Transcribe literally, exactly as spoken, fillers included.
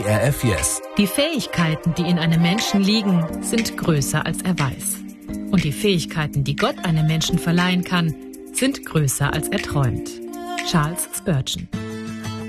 R F Yes. Die Fähigkeiten, die in einem Menschen liegen, sind größer als er weiß. Und die Fähigkeiten, die Gott einem Menschen verleihen kann, sind größer als er träumt. Charles Spurgeon.